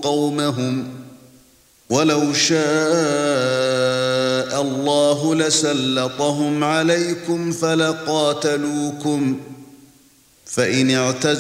قومهم ولو شاء الله لسلطهم عليكم فلقاتلوكم فإن